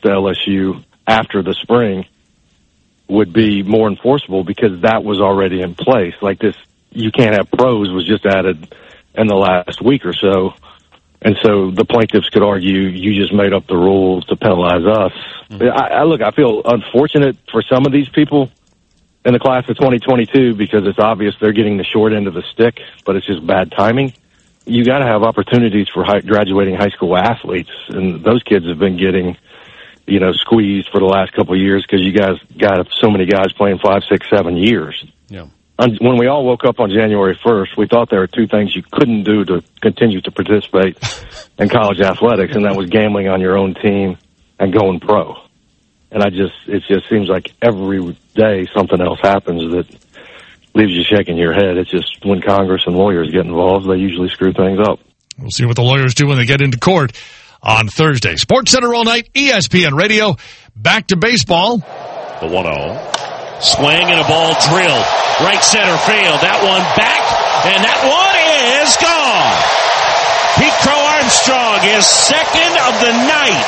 to LSU after the spring would be more enforceable because that was already in place. Like this, you can't have pros was just added in the last week or so. And so the plaintiffs could argue you just made up the rules to penalize us. Mm-hmm. I feel unfortunate for some of these people in the class of 2022 because it's obvious they're getting the short end of the stick, but it's just bad timing. You got to have opportunities for graduating high school athletes, and those kids have been getting, squeezed for the last couple of years because you guys got so many guys playing 5, 6, 7 years. Yeah. When we all woke up on January 1st, we thought there were two things you couldn't do to continue to participate in college athletics, and that was gambling on your own team and going pro. And it just seems like every day something else happens that leaves you shaking your head. It's just when Congress and lawyers get involved, they usually screw things up. We'll see what the lawyers do when they get into court on Thursday. Sports Center all night, ESPN Radio. Back to baseball. The 1-0. Swing and a ball drilled. Right center field. That one back, and that one is gone. Pete Crow Armstrong is second of the night.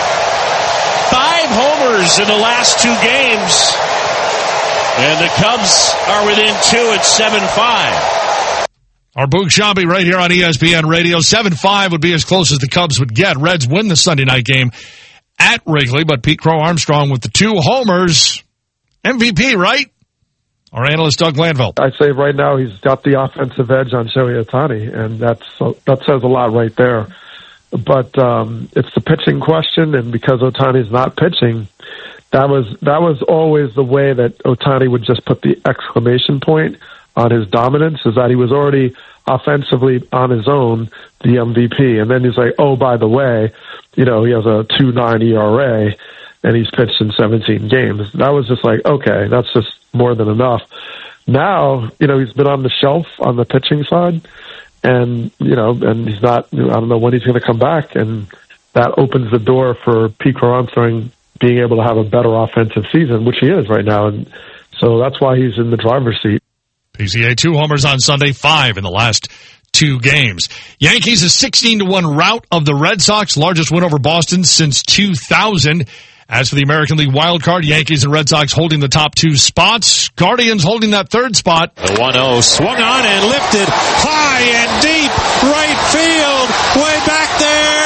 5 homers in the last 2 games. And the Cubs are within 2 at 7-5. Our Boog Sciambi right here on ESPN Radio. 7-5 would be as close as the Cubs would get. Reds win the Sunday night game at Wrigley, but Pete Crow Armstrong with the 2 homers. MVP, right? Our analyst, Doug Glanville. I'd say right now he's got the offensive edge on Shohei Ohtani, and that says a lot right there. But it's the pitching question, and because Ohtani's not pitching, that was always the way that Ohtani would just put the exclamation point on his dominance, is that he was already offensively on his own the MVP. And then he's like, oh, by the way, he has a 2.9 ERA, and he's pitched in 17 games. That was just like, okay, that's just more than enough. Now, he's been on the shelf on the pitching side, and, and he's not, I don't know when he's going to come back, and that opens the door for Pete Crow Armstrong being able to have a better offensive season, which he is right now, and so that's why he's in the driver's seat. PCA 2 homers on Sunday, 5 in the last 2 games. Yankees a 16-1 rout of the Red Sox, largest win over Boston since 2000. As for the American League wild card, Yankees and Red Sox holding the top 2 spots. Guardians holding that 3rd spot. The 1-0 swung on and lifted high and deep right field. Way back there.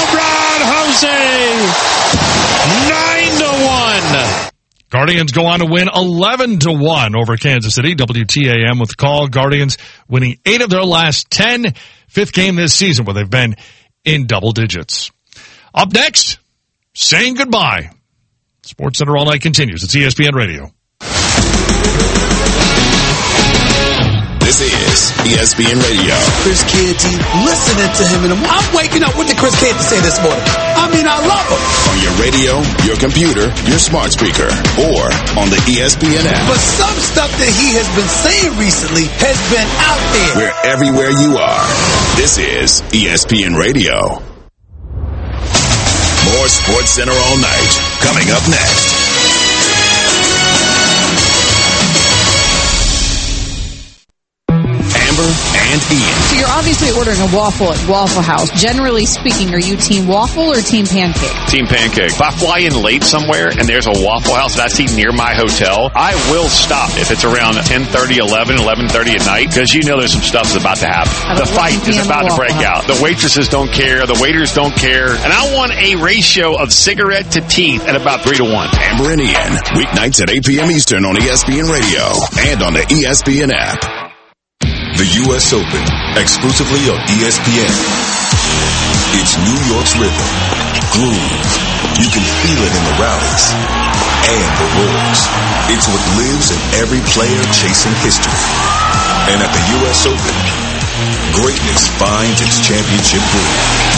Home run, Jose. 9-1. Guardians go on to win 11-1 over Kansas City. WTAM with the call. Guardians winning 8 of their last 10. 5th game this season where they've been in double digits. Up next, saying goodbye. Sports Center all night continues. It's ESPN Radio. This is ESPN Radio. Chris Kidd, listening to him, and I'm waking up. What did Chris Kidd say this morning? I love him. On your radio, your computer, your smart speaker, or on the ESPN app. But some stuff that he has been saying recently has been out there. We're everywhere you are. This is ESPN Radio. More Sports Center all night. Coming up next. Amber and Ian. So you're obviously ordering a waffle at Waffle House. Generally speaking, are you team waffle or team pancake? Team pancake. If I fly in late somewhere and there's a Waffle House that's even near my hotel, I will stop if it's around 10:30, 11:30 at night, because there's some stuff that's about to happen. The fight is about to break out. The waitresses don't care. The waiters don't care. And I want a ratio of cigarette to teeth at about 3-to-1. Amber and Ian. Weeknights at 8 p.m. Eastern on ESPN Radio and on the ESPN app. The U.S. Open, exclusively on ESPN. It's New York's rhythm, groove. You can feel it in the rallies and the roars. It's what lives in every player chasing history. And at the U.S. Open, greatness finds its championship groove.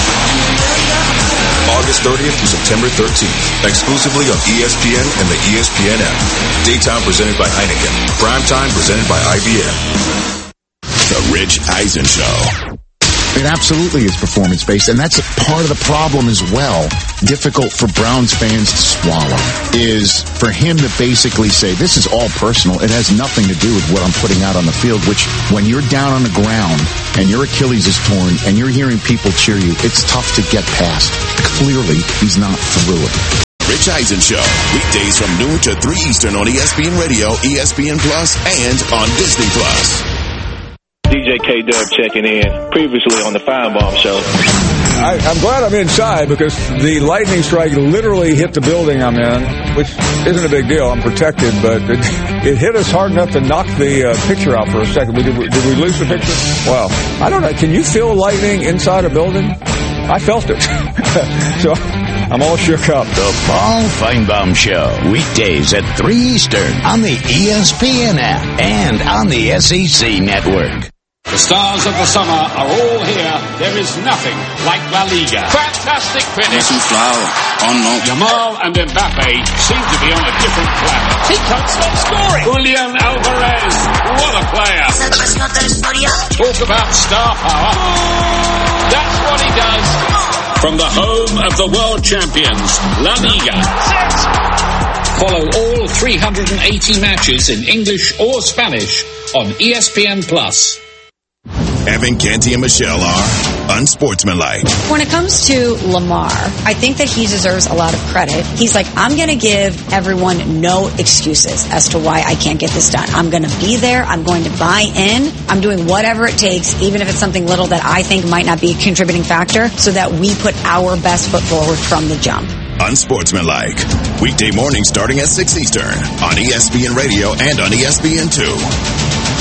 August 30th through September 13th, exclusively on ESPN and the ESPN app. Daytime presented by Heineken. Primetime presented by IBM. The Rich Eisen Show. It absolutely is performance-based, and that's part of the problem as well. Difficult for Browns fans to swallow is for him to basically say, this is all personal. It has nothing to do with what I'm putting out on the field, which when you're down on the ground and your Achilles is torn and you're hearing people cheer you, it's tough to get past. Clearly, he's not through it. Rich Eisen Show. Weekdays from noon to 3 Eastern on ESPN Radio, ESPN Plus, and on Disney Plus. DJ K-Dub checking in, previously on the Feinbaum Show. I'm glad I'm inside because the lightning strike literally hit the building I'm in, which isn't a big deal. I'm protected, but it hit us hard enough to knock the picture out for a second. Did we lose the picture? Wow. I don't know. Can you feel lightning inside a building? I felt it. So I'm all shook up. The Paul Feinbaum Show, weekdays at 3 Eastern on the ESPN app and on the SEC Network. The stars of the summer are all here. There is nothing like La Liga. Fantastic finish. Yamal and Mbappe seem to be on a different planet. He can't stop scoring. Julian Alvarez, what a player. Talk about star power. That's what he does. From the home of the world champions, La Liga. Follow all 380 matches in English or Spanish on ESPN Plus. Evan Canty and Michelle are unsportsmanlike. When it comes to Lamar, I think that he deserves a lot of credit. He's like, I'm going to give everyone no excuses as to why I can't get this done. I'm going to be there. I'm going to buy in. I'm doing whatever it takes, even if it's something little that I think might not be a contributing factor, so that we put our best foot forward from the jump. Unsportsmanlike. Weekday mornings starting at 6 Eastern on ESPN Radio and on ESPN2.